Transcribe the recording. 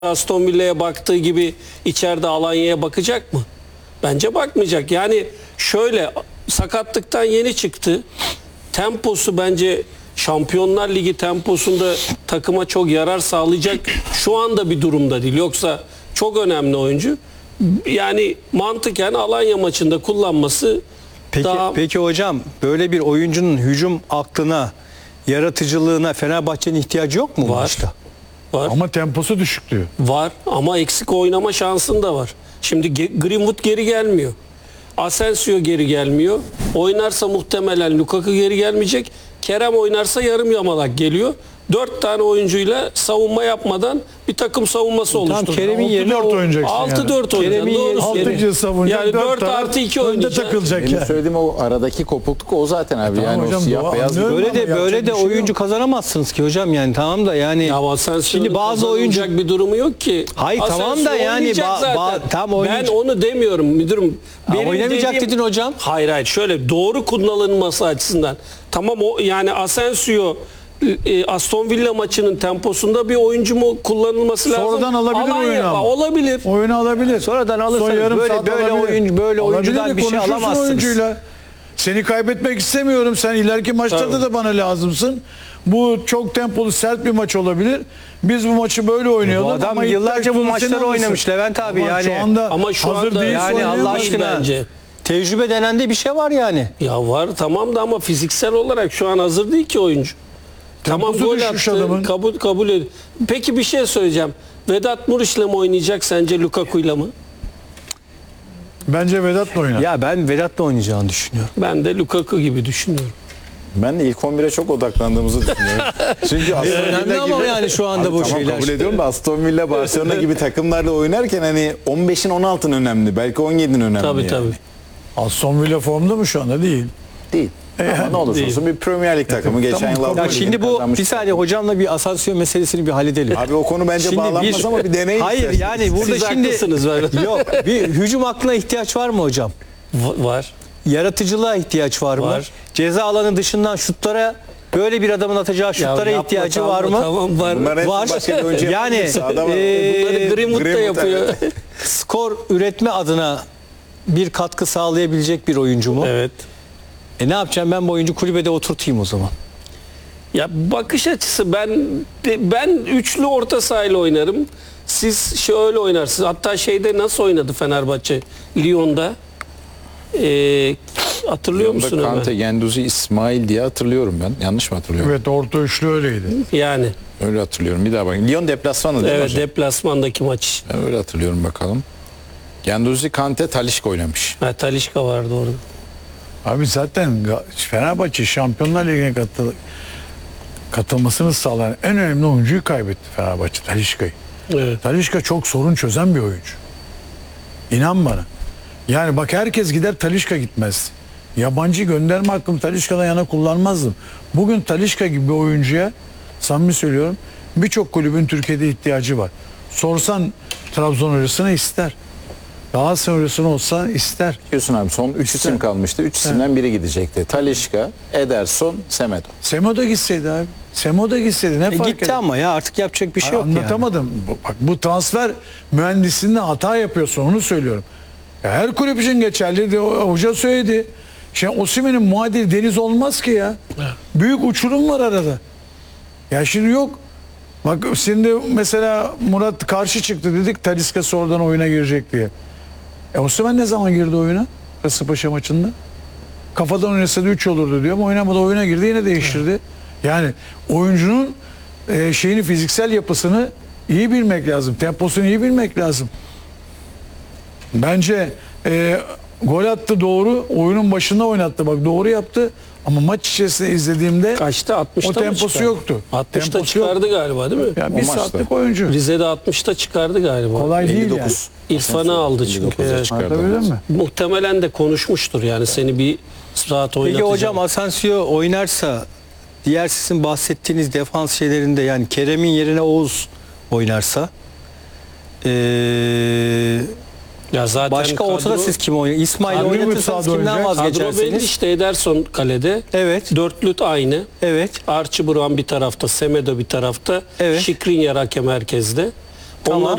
Aston Villa'ya baktığı gibi içeride Alanya'ya bakacak mı? Bence bakmayacak. Yani şöyle, sakatlıktan yeni çıktı. Temposu bence Şampiyonlar Ligi temposunda takıma çok yarar sağlayacak şu anda bir durumda değil. Yoksa çok önemli oyuncu. Yani mantıken Alanya maçında kullanması daha... Peki hocam, böyle bir oyuncunun hücum aklına, yaratıcılığına Fenerbahçe'nin ihtiyacı yok mu bu Var. maçta? Var. Ama temposu düşük diyor. Var ama eksik oynama şansın da var. Şimdi Greenwood geri gelmiyor. Asensio geri gelmiyor. Oynarsa muhtemelen Lukaku geri gelmeyecek. Kerem oynarsa yarım yamalak geliyor. 4 tane oyuncuyla savunma yapmadan bir takım savunması oluşturdu. Kerem'in yerine 6-4 oynayacaksın 6-4 yani. oynayacaksın. Kerem'in Doğru yerine- söylüyorsun. 6'cı savunacak, Yani 4 taraf artı 2 önde oynayacak. takılacak Benim yani. söylediğim o aradaki kopukluk o zaten abi. Tamam Yani hocam, o siyah doğru, beyaz anlıyorum. Böyle de Yapacak böyle bir de şey yok. oyuncu kazanamazsınız ki hocam, yani tamam da yani. Ya Asensio'nun Şimdi bazı oyuncu bir durumu yok ki. Hayır, tamam da yani oynayacak zaten. tam Ben oyuncu. onu demiyorum müdürüm. Benim oynamayacak dedin hocam. Hayır şöyle doğru kullanılması açısından. Tamam o yani Asensio Aston Villa maçının temposunda bir oyuncu mu kullanılması lazım? Sonradan alabilir oyunu ama. Olabilir. Oyunu alabilir. Sonradan alırsanız Son yarım böyle- saat böyle alabilir. oyuncu- böyle Alabilir oyuncudan de bir şey konuşursun alamazsınız. oyuncuyla. Seni kaybetmek istemiyorum. Sen ileriki maçlarda Tabii. da bana lazımsın. Bu çok tempolu, sert bir maç olabilir. Biz bu maçı böyle oynayalım. Bu adam ama yıllarca ihtiyaç bu duyduğun maçları seni alırsın. oynamış Levent abi, Ama yani. Şu anda Ama şu hazır anda değil. Yani Allah oynayamaz aşkına bence. tecrübe denen de bir şey var yani. Ya var tamam da ama fiziksel olarak şu an hazır değil ki oyuncu. Tamam Temposu gol düşmüş attı. adamın. Kabul ed. Peki bir şey söyleyeceğim. Vedat Muriç'le mi oynayacak sence Lukaku'yla mı? Bence Vedat'la oynar. Ya ben Vedat'la oynayacağını düşünüyorum. Ben de Lukaku gibi düşünüyorum. Ben de ilk 11'e çok odaklandığımızı düşünüyorum. Çünkü Aston Önemli Villa ama gibi yani şu anda Abi bu tamam, şeyler. kabul ediyorum da Aston Villa, Barcelona gibi takımlarla oynarken hani 15'in 16'ın önemli. Belki 17'nin önemli. Tabii yani. tabii. Aston Villa formda mı şu anda? Değil. Değil. Ama ne olursa Değil. olsun bir Premier Lig takımı. Geçen tamam, yıl Avrupa Ya Ligi'ni şimdi bu kazanmış. bir saniye hocamla bir Asansör meselesini bir halledelim. Abi o konu bence Şimdi bağlanmaz ama bir deneyin. Hayır isterseniz. yani burada Siz şimdi haklısınız böyle. yok, bir hücum aklına ihtiyaç var mı hocam? Var. Yaratıcılığa ihtiyaç var mı? Var. Ceza alanı dışından şutlara, böyle bir adamın atacağı şutlara Ya yapma, ihtiyacı tamam, var mı? Tamam var. Bunlar hepsi Var. başka bir oyuncu Yani, yapıyor. Sahada var. Bunları Greenwood da Greenwood, yapıyor. evet. Skor üretme adına bir katkı sağlayabilecek bir oyuncu mu? Evet. Ne yapacağım, ben bu oyuncu kulübede oturtayım o zaman. Ya bakış açısı ben üçlü orta sahayla oynarım. Siz şöyle oynarsınız. Hatta şeyde nasıl oynadı Fenerbahçe? Lyon'da. Hatırlıyor musun Kante, Ömer? Genduzi, İsmail diye hatırlıyorum ben. Yanlış mı hatırlıyorum? Evet, orta üçlü öyleydi. Yani. Öyle hatırlıyorum. Bir daha bakayım. Lyon deplasmanı değil mi Evet hocam? deplasmandaki maç. Ben öyle hatırlıyorum bakalım. Genduzi, Kante, Talisca oynamış. Ha, Talisca vardı orada. Abi zaten Fenerbahçe Şampiyonlar Ligi'ne katılmasını sağlayan en önemli oyuncuyu kaybetti Fenerbahçe, Talisca'yı. Evet. Talisca çok sorun çözen bir oyuncu. İnan bana. Yani bak, herkes gider, Talisca gitmez. Yabancı gönderme hakkımı Talisca'dan yana kullanmazdım. Bugün Talisca gibi bir oyuncuya, samimi söylüyorum, birçok kulübün Türkiye'de ihtiyacı var. Sorsan Trabzon hocasına ister. Galatasaray hocasına olsa ister. Diyorsun abi son 3 isim kalmıştı. 3 isimden biri gidecekti. Talisca, Ederson, Semedo. Semo'da gitseydi abi. Semo'da gitseydi ne fark Gitti eder? ama ya artık yapacak bir şey yok yani. Anlatamadım. Bak, bu transfer mühendisliğinde hata yapıyorsun, onu söylüyorum. Ya her kulüp için geçerli. Hoca söyledi. Şimdi Osimhen'in muadili Deniz olmaz ki ya. Büyük uçurum var arada. Ya şimdi yok. Bak şimdi mesela Murat karşı çıktı, dedik Talisca sonradan oyuna girecek diye. Osimhen ne zaman girdi oyuna? Kasımpaşa maçında. Kafadan oynasa da 3 olurdu diyor ama oynamadı, oyuna girdi, yine değiştirdi. Yani oyuncunun şeyini, fiziksel yapısını iyi bilmek lazım. Temposunu iyi bilmek lazım. Bence gol attı, doğru. Oyunun başında oynattı, bak doğru yaptı. Ama maç içerisinde izlediğimde Kaçta? 60'ta o mı temposu çıkardı? yoktu. 60'ta Temposu çıkardı galiba değil mi? ya O bir maçta. saatlik oyuncu. Rize'de 60'ta çıkardı galiba. Kolay değil 59. İrfan'ı aldı çünkü. 59'a Evet. çıkardı. yani. Anlatabildim mi? Muhtemelen de konuşmuştur yani seni bir rahat oynatacak. Peki hocam, Asensio oynarsa, diğer sizin bahsettiğiniz defans şeylerinde, yani Kerem'in yerine Oğuz oynarsa, Ya zaten başka ortada siz kim oynar? İsmail Kadro mu oynatırsanız sahada kimden oynayacak? kadro belli vazgeçersiniz? işte. Ederson kalede. Evet, Dörtlüt aynı. evet. Archie Brown bir tarafta, Semedo bir tarafta, Evet. Skriniar hakem merkezde. Tamam. Onları